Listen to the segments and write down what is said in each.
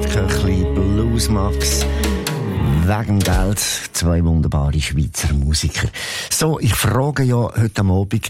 Köchli, Bluesmax. Wegen Geld 2 wunderbare Schweizer Musiker. So, ich frage Sie heute Abend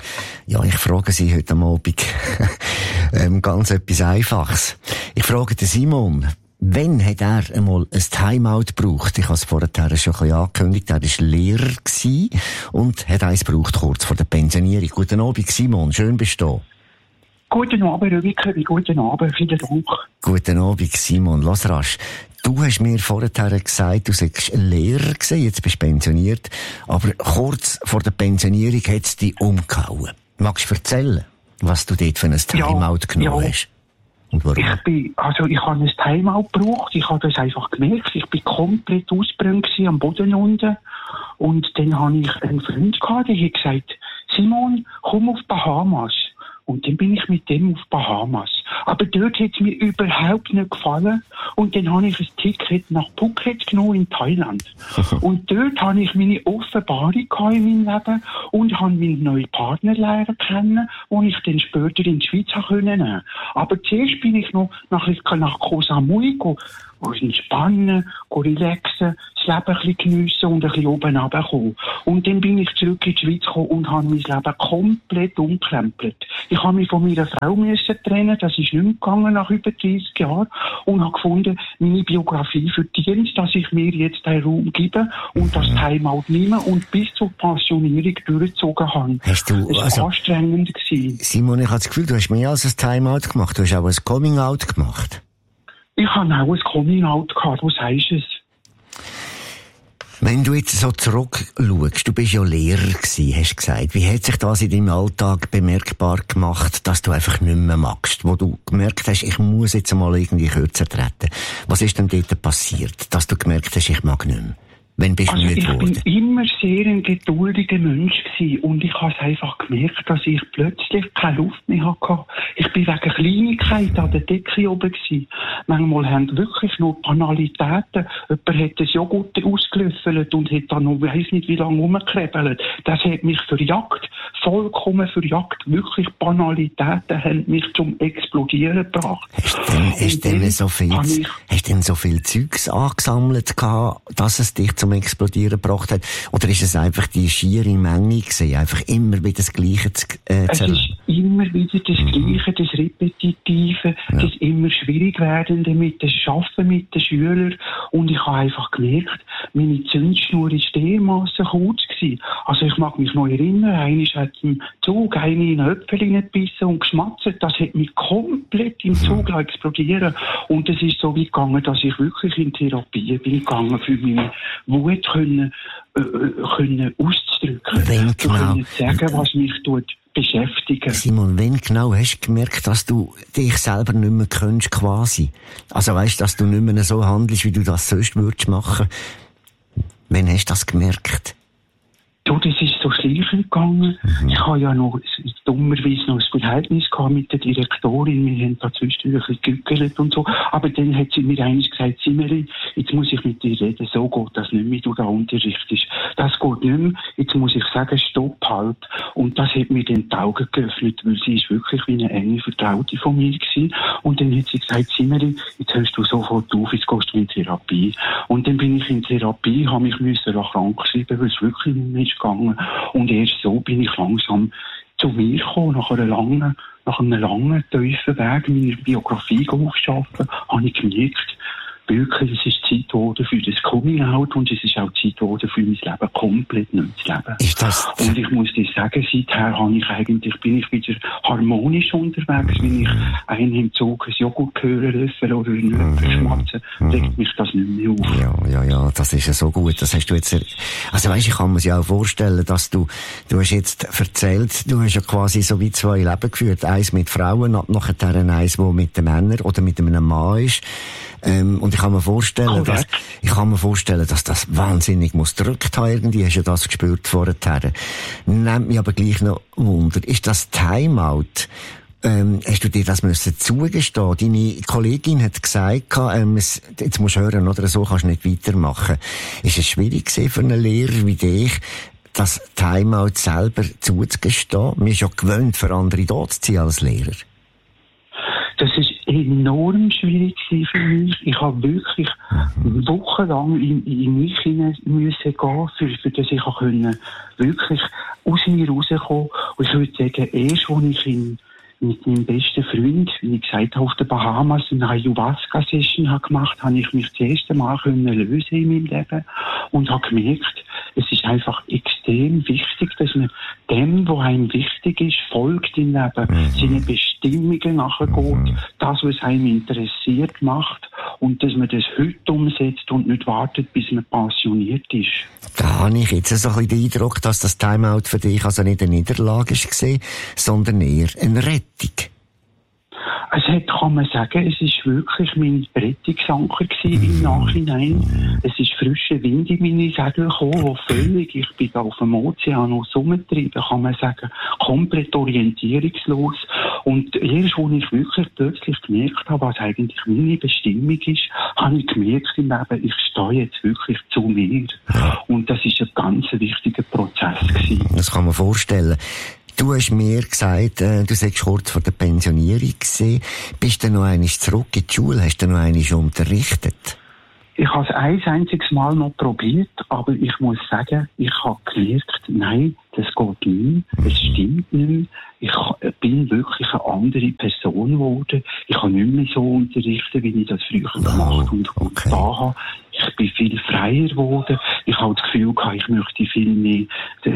ganz etwas Einfaches. Ich frage den Simon, wann hat er einmal ein Timeout gebraucht? Ich habe es vorher schon ein bisschen angekündigt. Er war Lehrer und hat eins gebraucht kurz vor der Pensionierung. Guten Abend, Simon. Schön bist du da. Guten Abend, Rübike. Guten Abend. Vielen Dank. Guten Abend, Simon. Lass rasch. Du hast mir vorher gesagt, du seist Lehrer gewesen, jetzt bist du pensioniert. Aber kurz vor der Pensionierung hat es dich umgehauen. Magst du erzählen, was du dort für ein Timeout genommen hast? Und warum? Ich habe ein Timeout gebraucht. Ich habe das einfach gemerkt. Ich bin komplett ausgebrannt am Boden unten. Und dann habe ich einen Freund gehabt, der hat gesagt, Simon, komm auf Bahamas. Und dann bin ich mit dem auf Bahamas. Aber dort hat es mir überhaupt nicht gefallen. Und dann habe ich ein Ticket nach Phuket genommen in Thailand. Und dort habe ich meine Offenbarung in meinem Leben und habe meinen neuen Partner lernen kennen, den ich dann später in die Schweiz nehmen konnte. Aber zuerst bin ich noch nach Koh Samui entspannen, relaxen, das Leben ein bisschen geniessen und ein bisschen oben runterkommen. Und dann bin ich zurück in die Schweiz gekommen und habe mein Leben komplett umgekrempelt. Ich habe mich von meiner Frau trennen, das ist nicht mehr gegangen nach über 30 Jahren, und habe gefunden, meine Biografie verdient, dass ich mir jetzt den Raum gebe und das Timeout nehme und bis zur Pensionierung durchgezogen habe. Hast du, das war anstrengend gewesen. Simon, ich habe das Gefühl, du hast mehr als ein Timeout gemacht, du hast auch ein Coming-out gemacht. Ich habe auch ein Coming-out gehabt, du sagst es. Wenn du jetzt so zurückschaust, du bist ja Lehrer gewesen, hast gesagt. Wie hat sich das in deinem Alltag bemerkbar gemacht, dass du einfach nicht mehr magst? Wo du gemerkt hast, ich muss jetzt mal irgendwie kürzer treten. Was ist denn dort passiert, dass du gemerkt hast, ich mag nicht mehr? Wann bist du müde geworden? Ich bin immer sehr ein geduldiger Mensch gewesen und ich habe es einfach gemerkt, dass ich plötzlich keine Luft mehr hatte. Ich bin wegen Kleinigkeit an der Decke oben gewesen. Manchmal haben wirklich nur Banalitäten. Jemand hat das Joghurt ausgelöffelt und hat dann noch weiss nicht wie lange rumgekrebelt. Das hat mich verjagt, vollkommen verjagt. Wirklich Banalitäten haben mich zum Explodieren gebracht. Hast du denn so viel Zeugs angesammelt gehabt, dass es dich zum Explodieren gebracht hat? Oder ist es einfach die schiere Menge gewesen, einfach immer wieder das Gleiche zu Es ist immer wieder das Gleiche, das Repetitive, das immer schwierig werdende mit dem Arbeiten mit den Schülern. Und ich habe einfach gemerkt, meine Zündschnur ist dermassen kurz gewesen. Also ich mag mich noch erinnern, einer hat im Zug eine in den Äpfel gebissen und geschmatzt. Das hat mich komplett im Zug explodieren. Und es ist so weit gegangen, dass ich wirklich in Therapie bin gegangen, für meine Wut können auszudrücken. Wenn genau. Können sagen, was mich beschäftigen. Simon, wenn genau hast du gemerkt, dass du dich selber nicht mehr kennst, quasi? Also weißt, dass du nicht mehr so handelst, wie du das sonst würdest machen? Wann hast du das gemerkt? Du, das ist so schleichend gegangen. Ich habe ja noch dummerweise noch ein Verhältnis gehabt mit der Direktorin. Wir haben da zwischendurch ein bisschen gegügelt und so. Aber dann hat sie mir eigentlich gesagt, Simmerli, jetzt muss ich mit dir reden. So geht das nicht mehr, wie du da unterrichtest. Das geht nicht mehr. Jetzt muss ich sagen, stopp halt. Und das hat mir dann die Augen geöffnet, weil sie ist wirklich wie eine enge Vertraute von mir gewesen. Und dann hat sie gesagt, Simmerli, jetzt hörst du sofort auf, jetzt gehst du in Therapie. Und dann bin ich in Therapie, habe mich krank geschrieben, weil es wirklich nicht mehr ist gegangen. Und erst so bin ich langsam zu mir gekommen, nach einem langen, tiefen Weg, meine Biografie aufschaffen, habe ich gemerkt, wirklich, es ist Zeit geworden für das Coming-out und es ist auch Zeit geworden für mein Leben komplett neu zu leben. Ist das? Und ich muss dir sagen, seither bin ich wieder harmonisch unterwegs, wenn ich einen im Zug ein Joghurt hören oder einen schmatzen, regt mich das nicht mehr auf. Ja, das ist ja so gut. Das hast du jetzt, also weisst, ich kann mir ja auch vorstellen, dass du hast jetzt erzählt, du hast ja quasi so wie 2 Leben geführt. Eins mit Frauen, nachher eins, wo mit den Männern oder mit einem Mann ist. Und ich kann mir vorstellen, dass das wahnsinnig muss gedrückt haben. Irgendwie hast du das gespürt vorher. Nimmt mich aber gleich noch Wunder. Ist das Timeout? Hast du dir das müssen zugestehen? Deine Kollegin hat gesagt, jetzt musst du hören, oder so kannst du nicht weitermachen. Ist es schwierig gewesen für einen Lehrer wie dich, das Timeout selber zuzugestehen? Man ist ja gewöhnt, für andere da zu ziehen als Lehrer. Das ist enorm schwierig gewesen für mich. Ich habe wirklich wochenlang in mich hinein müssen gehen, für dass ich auch können, wirklich aus mir rauskommen. Und ich würde sagen, erst als ich mit meinem besten Freund, wie ich gesagt habe, auf den Bahamas eine Ayahuasca-Session gemacht habe, ich mich das erste Mal lösen in meinem Leben und habe gemerkt, es ist einfach extrem wichtig, dass man dem, was einem wichtig ist, folgt im Leben, seinen Bestimmungen nachgeht, das, was einem interessiert, macht und dass man das heute umsetzt und nicht wartet, bis man pensioniert ist. Da habe ich jetzt so ein bisschen den Eindruck, dass das Timeout für dich also nicht eine Niederlage war, sondern eher eine Rettung. Kann man sagen, es ist wirklich mein Rettungsanker im Nachhinein. Es ist frischer Wind in meine Segel gekommen, wo völlig, ich bin da auf dem Ozean rumgetrieben, kann man sagen, komplett orientierungslos. Und erst, als ich wirklich plötzlich gemerkt habe, was eigentlich meine Bestimmung ist, habe ich gemerkt im Leben, ich stehe jetzt wirklich zu mir. Und das ist ein ganz wichtiger Prozess gewesen. Das kann man vorstellen. Du hast mir gesagt, du sagst kurz vor der Pensionierung gewesen. Bist du noch einmal zurück in die Schule? Hast du noch einmal unterrichtet? Ich habe es ein einziges Mal noch probiert, aber ich muss sagen, ich habe gemerkt, nein, das geht nicht, es stimmt nicht. Ich bin wirklich eine andere Person geworden. Ich habe nicht mehr so unterrichten, wie ich das früher gemacht und da habe. Ich bin viel freier geworden. Ich habe das Gefühl gehabt, ich möchte viel mehr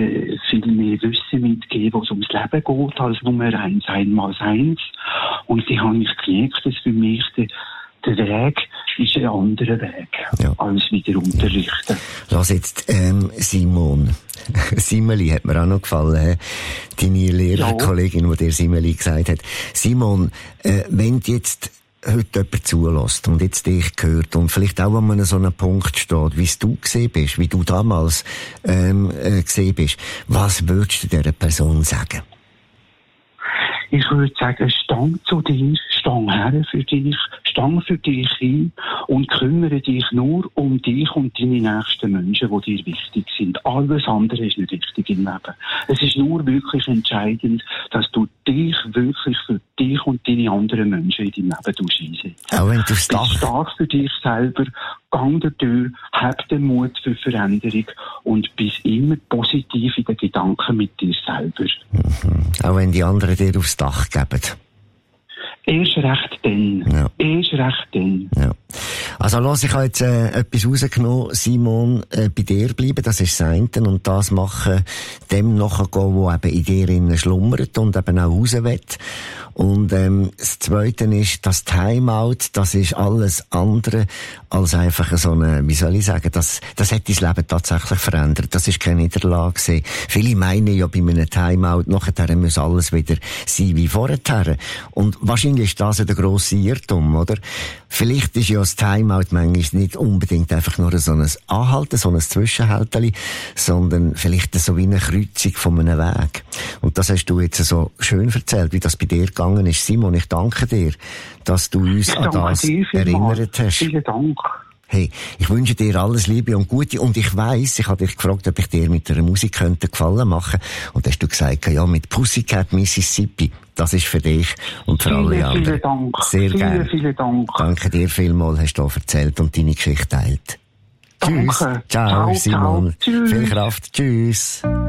Wissen mitgeben, was ums Leben geht, als nur eins. Und die habe ich gemerkt, dass für mich der Weg ist ein anderer Weg, als wieder unterrichten. Lass jetzt, Simon. Simeli hat mir auch noch gefallen, deine Lehrerkollegin, die dir Simeli gesagt hat. Simon, wenn du jetzt heute jemand zulässt und jetzt dich hört und vielleicht auch an so einem Punkt steht, wie du gesehen bist, wie du damals gesehen bist, was würdest du dieser Person sagen? Ich würde sagen, stang zu dir, stang her für dich, stang für dich hin und kümmere dich nur um dich und deine nächsten Menschen, die dir wichtig sind. Alles andere ist nicht wichtig im Leben. Es ist nur wirklich entscheidend, dass du dich wirklich für dich und deine anderen Menschen in deinem Leben einsetzt. Auch wenn du Bist stark für dich selber, gang der Tür, hab den Mut für Veränderung und bist immer positiv in den Gedanken mit dir selber. Auch wenn die anderen dir aufs Dach geben. Erst recht dann. Ja. Erst recht dann. Ja. Also los, ich habe jetzt etwas rausgenommen, Simon, bei dir bleiben, das ist das eine, und das machen, dem nachgehen, wo eben in dir innen schlummert und eben auch raus will. Und das Zweite ist, das Timeout, das ist alles andere als einfach so eine, wie soll ich sagen, das hat dein Leben tatsächlich verändert. Das ist keine Niederlage gewesen. Viele meinen ja bei einem Timeout, nachher muss alles wieder sein wie vorher. Und wahrscheinlich ist das ja der grosse Irrtum, oder? Vielleicht ist ja das Timeout manchmal nicht unbedingt einfach nur so ein Anhalten, so ein Zwischenhalteli, sondern vielleicht so wie eine Kreuzung von einem Weg. Und das hast du jetzt so schön erzählt, wie das bei dir gegangen ist. Simon, ich danke dir, dass du uns an das erinnert hast. Vielen Dank. Hey, ich wünsche dir alles Liebe und Gute. Und ich weiss, ich habe dich gefragt, ob ich dir mit einer Musik Gefallen machen könnte. Und hast du gesagt, ja, mit Pussycat Mississippi. Das ist für dich und für alle anderen. Vielen Dank. Sehr gerne. Vielen Dank. Danke dir vielmals, hast du erzählt und deine Geschichte teilt. Danke. Tschüss. Ciao, Simon. Ciao. Tschüss. Viel Kraft. Tschüss.